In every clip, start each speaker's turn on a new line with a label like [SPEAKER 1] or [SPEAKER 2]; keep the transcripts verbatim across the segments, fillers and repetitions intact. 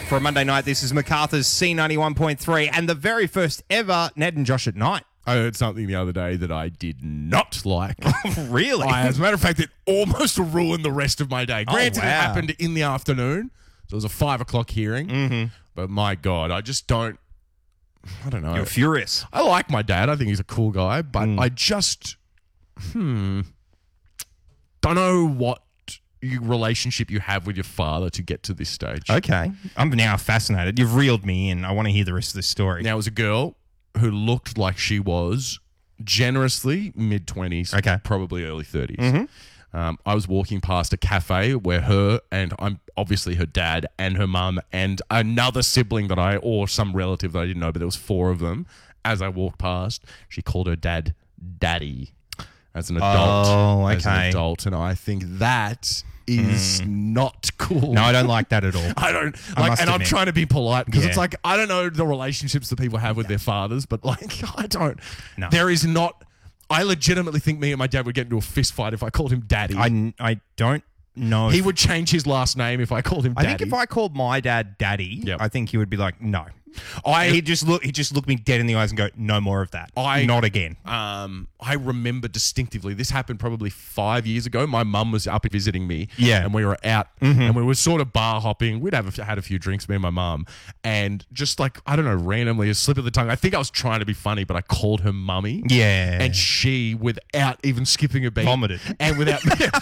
[SPEAKER 1] For a Monday night, this is MacArthur's C ninety-one point three and the very first ever Ned and Josh at Night.
[SPEAKER 2] I heard something the other day that I did not like.
[SPEAKER 1] Really?
[SPEAKER 2] I, as a matter of fact, it almost ruined the rest of my day. Granted,
[SPEAKER 1] wow.
[SPEAKER 2] it happened in the afternoon, so it was a five o'clock hearing.
[SPEAKER 1] Mm-hmm.
[SPEAKER 2] But my God, I just don't. I don't know.
[SPEAKER 1] You're furious.
[SPEAKER 2] I like my dad. I think he's a cool guy, but
[SPEAKER 1] Mm.
[SPEAKER 2] I just hmm don't know what you, relationship you have with your father to get to this stage.
[SPEAKER 1] Okay. I'm now fascinated. You've reeled me in. I want to hear the rest of this story.
[SPEAKER 2] Now, it was a girl who looked like she was generously mid-twenties,
[SPEAKER 1] Okay.
[SPEAKER 2] probably early thirties.
[SPEAKER 1] Mm-hmm.
[SPEAKER 2] Um, I was walking past a cafe where her and I'm obviously her dad and her mum and another sibling that I, or some relative that I didn't know, but there was four of them. As I walked past, she called her dad Daddy as an adult.
[SPEAKER 1] Oh,
[SPEAKER 2] As an
[SPEAKER 1] okay.
[SPEAKER 2] adult. And I think that is not cool.
[SPEAKER 1] No, I don't like that at all.
[SPEAKER 2] I don't
[SPEAKER 1] I
[SPEAKER 2] like,
[SPEAKER 1] must
[SPEAKER 2] and I'm
[SPEAKER 1] admit.
[SPEAKER 2] trying to be polite because
[SPEAKER 1] Yeah.
[SPEAKER 2] it's like I don't know the relationships that people have with their fathers, but like I don't.
[SPEAKER 1] No.
[SPEAKER 2] There is not. I legitimately think me and my dad would get into a fist fight if I called him Daddy.
[SPEAKER 1] I, I don't know.
[SPEAKER 2] he
[SPEAKER 1] if-
[SPEAKER 2] would change his last name if I called him
[SPEAKER 1] I
[SPEAKER 2] Daddy.
[SPEAKER 1] think if I called my dad Daddy,
[SPEAKER 2] Yep.
[SPEAKER 1] I think he would be like, no.
[SPEAKER 2] I
[SPEAKER 1] He just look. He just looked me dead in the eyes and go, no more of that.
[SPEAKER 2] I-
[SPEAKER 1] Not again.
[SPEAKER 2] um I remember distinctively. This happened probably five years ago. My mum was up visiting me.
[SPEAKER 1] Yeah.
[SPEAKER 2] and we were out
[SPEAKER 1] Mm-hmm.
[SPEAKER 2] and we were sort of bar hopping. We'd have a, had a few drinks, me and my mum, and just like I don't know, randomly a slip of the tongue. I think I was trying to be funny, but I called her mummy.
[SPEAKER 1] Yeah.
[SPEAKER 2] And she, without even skipping a beat,
[SPEAKER 1] Vomited.
[SPEAKER 2] And without,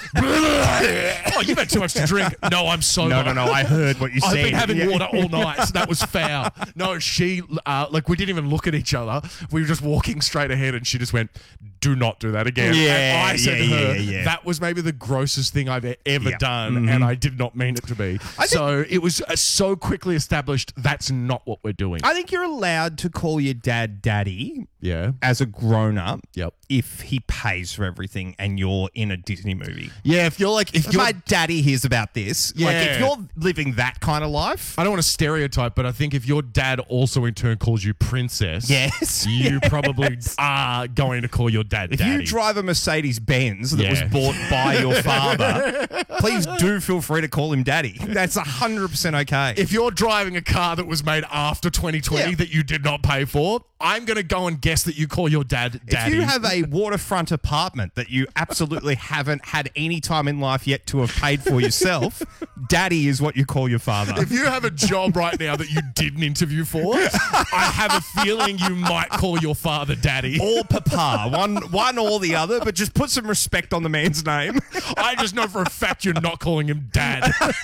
[SPEAKER 2] oh, you've had too much to drink. No, I'm sober.
[SPEAKER 1] no, no, no. I heard what you
[SPEAKER 2] I've
[SPEAKER 1] said.
[SPEAKER 2] been having
[SPEAKER 1] Yeah.
[SPEAKER 2] water all night. So that was foul. No, she, uh, like, we didn't even look at each other. We were just walking straight ahead, and she just went, "Do not do that again."
[SPEAKER 1] Yeah,
[SPEAKER 2] and I said
[SPEAKER 1] yeah,
[SPEAKER 2] to her,
[SPEAKER 1] yeah, yeah.
[SPEAKER 2] "That was maybe the grossest thing I've e- ever
[SPEAKER 1] Yeah.
[SPEAKER 2] done,
[SPEAKER 1] Mhm.
[SPEAKER 2] and I did not mean it to be." So it was uh, so quickly established that's not what we're doing.
[SPEAKER 1] I think you're allowed to call your dad Daddy
[SPEAKER 2] yeah.
[SPEAKER 1] as a grown up
[SPEAKER 2] Yep.
[SPEAKER 1] if he pays for everything and you're in a Disney movie.
[SPEAKER 2] Yeah. If you're like, if
[SPEAKER 1] If
[SPEAKER 2] you're
[SPEAKER 1] my daddy hears about this, like
[SPEAKER 2] Yeah.
[SPEAKER 1] if you're living that kind of life,
[SPEAKER 2] I don't want to stereotype, but I think if your dad also in turn calls you princess,
[SPEAKER 1] yes,
[SPEAKER 2] you
[SPEAKER 1] yes.
[SPEAKER 2] probably are going to call your dad
[SPEAKER 1] If
[SPEAKER 2] daddy.
[SPEAKER 1] you drive a Mercedes Benz that
[SPEAKER 2] Yeah.
[SPEAKER 1] was bought by your father, please do feel free to call him daddy. That's one hundred percent okay.
[SPEAKER 2] if you're driving a car that was made after twenty twenty
[SPEAKER 1] Yeah.
[SPEAKER 2] that you did not pay for, I'm going to go and guess that you call your dad daddy.
[SPEAKER 1] If you have a waterfront apartment that you absolutely haven't had any time in life yet to have paid for yourself, daddy is what you call your father.
[SPEAKER 2] If you have a job right now that you didn't interview for, I have a feeling you might call your father daddy.
[SPEAKER 1] Or papa, one one or the other, but just put some respect on the man's name.
[SPEAKER 2] I just know for a fact you're not calling him dad.